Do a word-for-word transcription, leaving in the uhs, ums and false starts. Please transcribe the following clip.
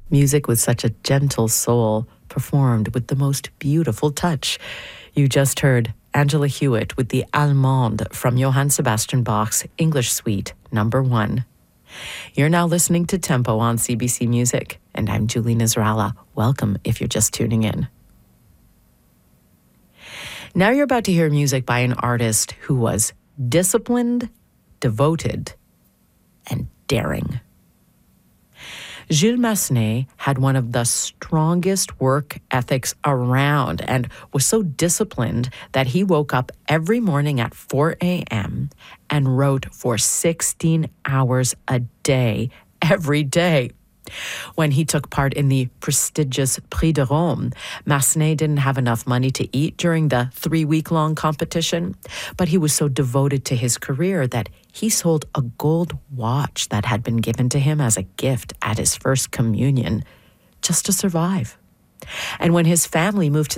Music with such a gentle soul, performed with the most beautiful touch. You just heard Angela Hewitt with the Allemande from Johann Sebastian Bach's English Suite Number One. You're now listening to Tempo on C B C Music, and I'm Julie Nasrallah. Welcome if you're just tuning in. Now you're about to hear music by an artist who was disciplined, devoted, and daring. Jules Massenet had one of the strongest work ethics around and was so disciplined that he woke up every morning at four a.m. and wrote for sixteen hours a day, every day. When he took part in the prestigious Prix de Rome, Massenet didn't have enough money to eat during the three-week-long competition, but he was so devoted to his career that he sold a gold watch that had been given to him as a gift at his first communion just to survive. And when his family moved to